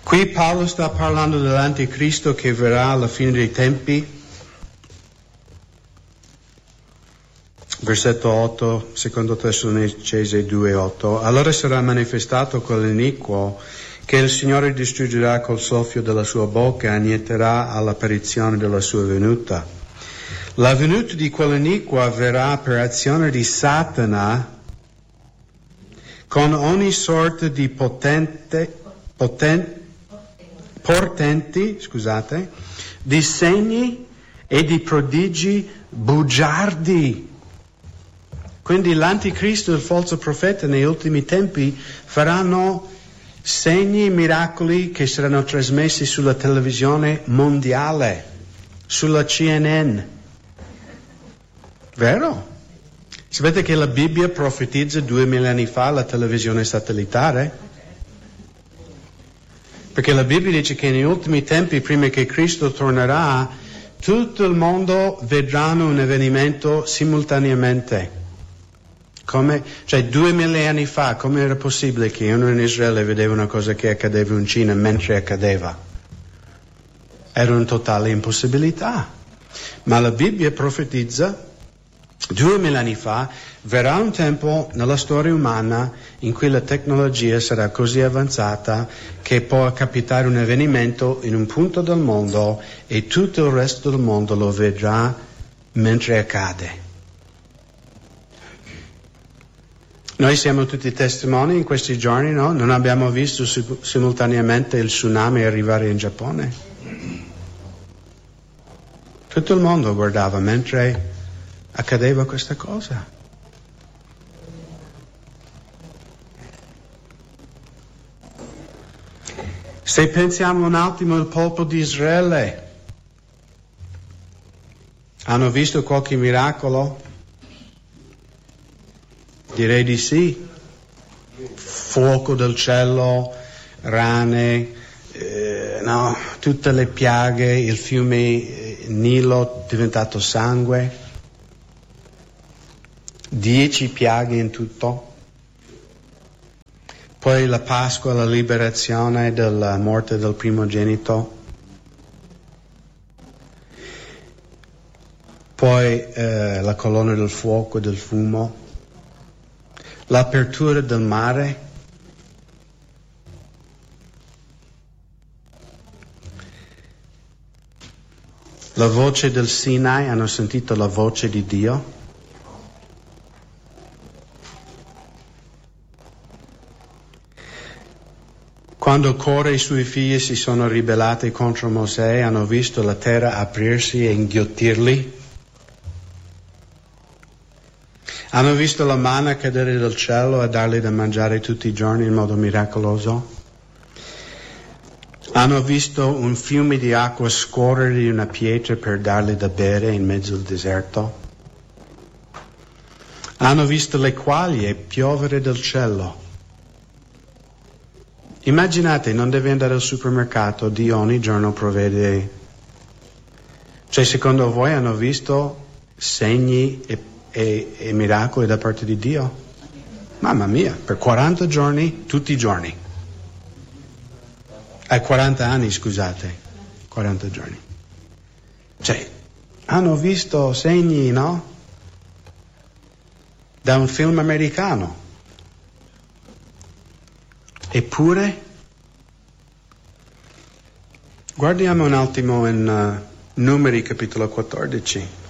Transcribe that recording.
Qui Paolo sta parlando dell'anticristo che verrà alla fine dei tempi. Versetto 8, secondo Tessalonicesi 2:8. Allora sarà manifestato quell'iniquo che il Signore distruggerà col soffio della sua bocca e annienterà all'apparizione della sua venuta. La venuta di quell'iniquo avverrà per azione di Satana con ogni sorta di portenti, di segni e di prodigi bugiardi. Quindi l'anticristo e il falso profeta negli ultimi tempi faranno segni e miracoli che saranno trasmessi sulla televisione mondiale, sulla CNN. Vero? Sapete che la Bibbia profetizza 2000 anni fa la televisione satellitare? Perché la Bibbia dice che negli ultimi tempi, prima che Cristo tornerà, tutto il mondo vedranno un avvenimento simultaneamente. Cioè 2000 anni fa, come era possibile che uno in Israele vedeva una cosa che accadeva in Cina mentre accadeva? Era una totale impossibilità. Ma la Bibbia profetizza 2000 anni fa verrà un tempo nella storia umana in cui la tecnologia sarà così avanzata che può capitare un avvenimento in un punto del mondo e tutto il resto del mondo lo vedrà mentre accade. Noi siamo tutti testimoni in questi giorni, no? Non abbiamo visto simultaneamente il tsunami arrivare in Giappone. Tutto il mondo guardava mentre accadeva questa cosa. Se pensiamo un attimo al popolo di Israele, hanno visto qualche miracolo? Direi di sì. Fuoco del cielo, rane, tutte le piaghe, il fiume Nilo diventato sangue, 10 piaghe in tutto. Poi la Pasqua, la liberazione della morte del primogenito. Poi la colonna del fuoco e del fumo. L'apertura del mare. La voce del Sinai, hanno sentito la voce di Dio? Quando Core e i suoi figli si sono ribellati contro Mosè, hanno visto la terra aprirsi e inghiottirli? Hanno visto la manna cadere dal cielo e darli da mangiare tutti i giorni in modo miracoloso? Hanno visto un fiume di acqua scorrere di una pietra per darli da bere in mezzo al deserto? Hanno visto le quaglie piovere dal cielo? Immaginate, non deve andare al supermercato, Dio ogni giorno provvede. Cioè, secondo voi hanno visto segni e miracoli da parte di Dio? Mamma mia, per 40 giorni, tutti i giorni. 40 anni, scusate, 40 giorni. Cioè, hanno visto segni, no? Da un film americano. Eppure, guardiamo un attimo in Numeri capitolo 14.